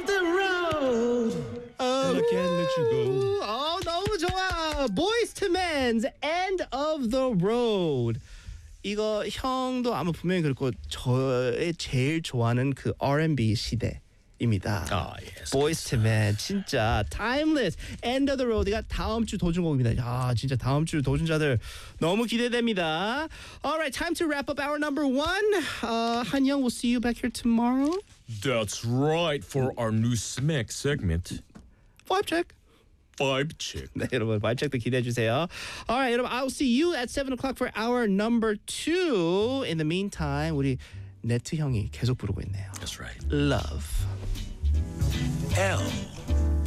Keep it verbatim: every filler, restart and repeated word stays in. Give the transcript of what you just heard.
the road. And I can't let you go. 어, 너무 좋아. Boyz two Men's End of the Road. 이거 형도 아마 분명히 그럴 거 저의 제일 좋아하는 그 알앤비 시대. 입니다. Ah, yes. Boyz two Men 진짜 timeless. End of the Road가 다음 주 도전곡입니다. 야, 진짜 다음 주 도전자들 너무 기대됩니다. Alright, time to wrap up hour number one. Uh, 한영, we'll see you back here tomorrow. That's right for our new smack segment. Vibe check. Vibe check. 네, 여러분 vibe check도 기대해 주세요. Alright, 여러분, I'll see you at seven o'clock for hour number two. In the meantime, 우리 네트 형이 계속 부르고 있네요. That's right. Love. L